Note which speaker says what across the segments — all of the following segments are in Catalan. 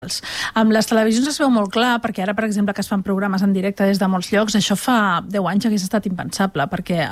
Speaker 1: Amb les televisions es veu molt clar, perquè ara, per exemple, que es fan programes en directe des de molts llocs, això fa 10 anys hagués estat impensable, perquè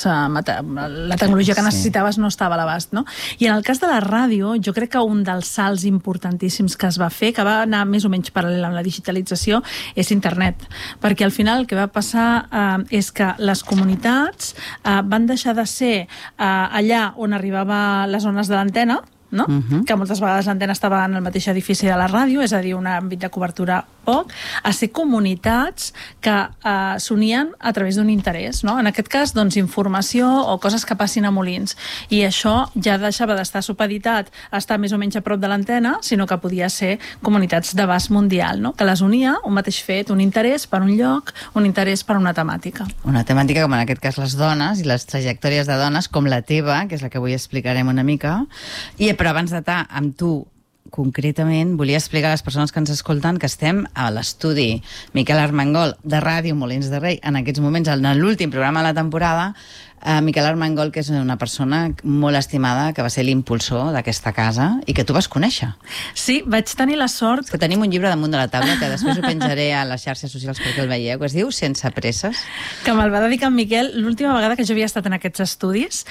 Speaker 1: la tecnologia que necessitaves no estava a l'abast, no? I en el cas de la ràdio, jo crec que un dels salts importantíssims que es va fer, que va anar més o menys paral·lel amb la digitalització, és internet. Perquè al final el que va passar és que les comunitats van deixar de ser allà on arribava les ones de l'antena, no? Que moltes vegades l'antena estava en el mateix edifici de la ràdio, és a dir, un àmbit de cobertura poc, a ser comunitats que s'unien a través d'un interès, no? En aquest cas, doncs, informació o coses que passin a Molins. I això ja deixava d'estar supeditat a estar més o menys a prop de l'antena, sinó que podia ser comunitats d'abast mundial, no? Que les unia, un mateix fet, un interès per un lloc, un interès per una temàtica.
Speaker 2: Una temàtica com en aquest cas les dones i les trajectòries de dones, com la teva, que és la que avui explicarem una mica. Però abans d'estar amb tu concretament, volia explicar a les persones que ens escolten que estem a l'estudi Miquel Armengol de Ràdio Molins de Rei, en aquests moments, en l'últim programa de la temporada. Miquel Armengol, que és una persona molt estimada, que va ser l'impulsor d'aquesta casa i que tu vas conèixer.
Speaker 1: Sí, vaig tenir la sort...
Speaker 2: És que tenim un llibre damunt de la taula, que després ho penjaré a les xarxes socials perquè el veieu, que es diu Sense presses.
Speaker 1: Que me'l va dedicar en Miquel l'última vegada que jo havia estat en aquests estudis.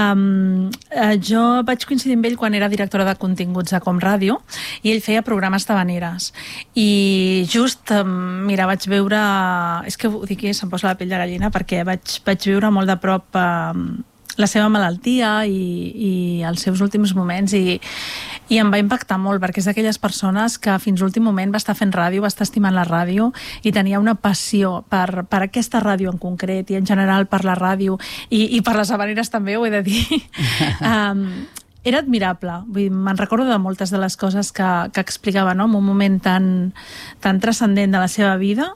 Speaker 1: Jo vaig coincidir amb ell quan era directora de continguts a Com Ràdio i ell feia programes d'havaneres. I just, mira, vaig veure... És que ho dic, se'm posa la pell de gallina perquè vaig viure molt de prop la seva malaltia i els seus últims moments i em va impactar molt perquè és d'aquelles persones que fins l'últim moment va estar fent ràdio, va estar estimant la ràdio i tenia una passió per aquesta ràdio en concret i en general per la ràdio i per les havaneres també, ho he de dir. Era admirable, me'n recordo de moltes de les coses que explicava, no? En un moment tan transcendent de la seva vida,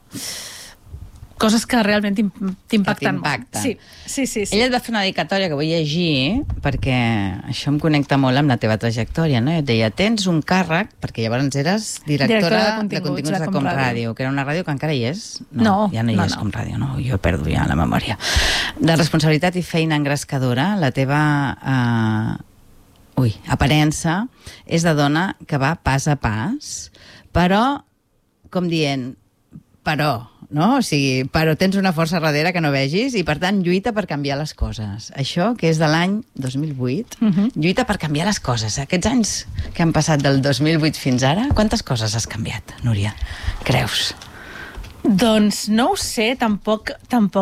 Speaker 1: coses que realment t'impacten molt. Sí.
Speaker 2: Ella et va fer una dedicatòria que vull llegir perquè això em connecta molt amb la teva trajectòria, no? Et deia, tens un càrrec, perquè llavors eres directora de continguts de Com Ràdio, que era una ràdio que encara hi és?
Speaker 1: No,
Speaker 2: ja no hi és Com Ràdio, no? Jo perdo ja la memòria. De responsabilitat i feina engrescadora, la teva aparença és de dona que va pas a pas, però, com dient, no? O sigui, però tens una força darrere que no vegis i, per tant, lluita per canviar les coses. Això, que és de l'any 2008, lluita per canviar les coses. Aquests anys que han passat del 2008 fins ara, quantes coses has canviat, Núria? Creus?
Speaker 1: Doncs no ho sé, tampoc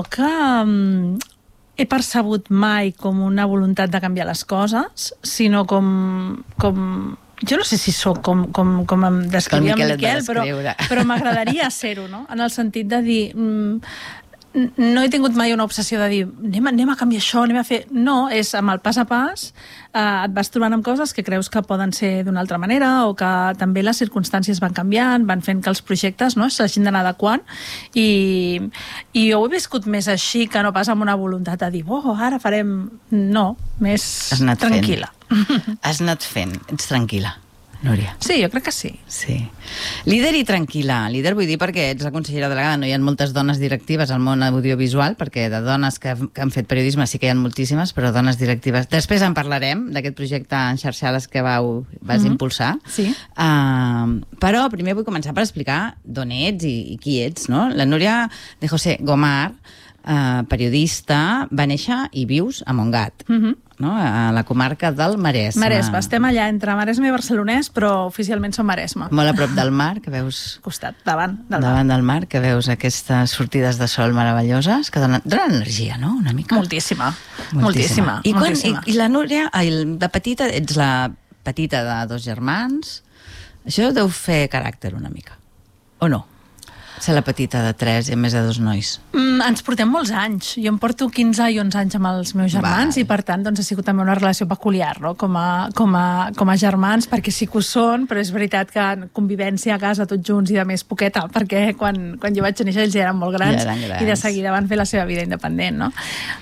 Speaker 1: he percebut mai com una voluntat de canviar les coses, sinó com jo no sé si sóc com em descrivia Miquel, però m'agradaria ser-ho, no? En el sentit de dir... No he tingut mai una obsessió de dir anem a canviar això, anem a fer... No, és amb el pas a pas et vas trobant amb coses que creus que poden ser d'una altra manera o que també les circumstàncies van canviant, van fent que els projectes s'hagin d'anar adequant i jo ho he viscut més així que no pas amb una voluntat de dir ara farem... No, més tranquil·la.
Speaker 2: Has anat fent, ets tranquil·la, Núria.
Speaker 1: Sí, jo crec que sí.
Speaker 2: Sí. Líder i tranquil·la. Líder vull dir perquè ets la consellera delegada, no hi ha moltes dones directives al món audiovisual, perquè de dones que han fet periodisme sí que hi ha moltíssimes, però dones directives... Després en parlarem, d'aquest projecte en xarxades que vas impulsar.
Speaker 1: Sí.
Speaker 2: Però primer vull començar per explicar d'on ets i qui ets, no? La Núria de José Gomar, periodista, va néixer i vius a Montgat, no? A la comarca del Maresme.
Speaker 1: Maresme, estem allà entre Maresme i Barcelonès, però oficialment som Maresme.
Speaker 2: Molt a prop del mar, que veus...
Speaker 1: Costat, davant
Speaker 2: del mar, que veus aquestes sortides de sol meravelloses, que donen energia, no?, una mica.
Speaker 1: Moltíssima.
Speaker 2: I la Núria, de petita, ets la petita de 2 germans, això deu fer caràcter una mica, o no? Ser la petita de 3 i a més de 2 nois.
Speaker 1: Ens portem molts anys. Jo em porto 15 i 11 anys amb els meus germans i, per tant, doncs, ha sigut també una relació peculiar, no? Com a germans, perquè sí que ho són, però és veritat que convivència a casa tots junts i de més poqueta, perquè quan jo vaig néixer ells ja eren molt grans i de seguida van fer la seva vida independent, no?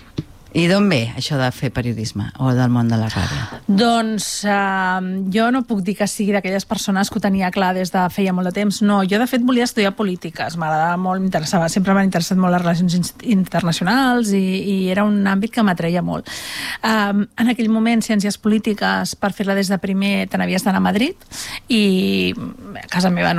Speaker 2: I d'on ve això de fer periodisme o del món de la ràdio?
Speaker 1: Doncs jo no puc dir que sigui d'aquelles persones que ho tenia clar des de feia molt de temps. No, jo de fet volia estudiar polítiques, m'agradava molt, m'interessava, sempre m'han interessat molt les relacions internacionals i era un àmbit que m'atreia molt. En aquell moment, ciències polítiques, per fer-la des de primer te n'havies d'anar a Madrid i a casa meva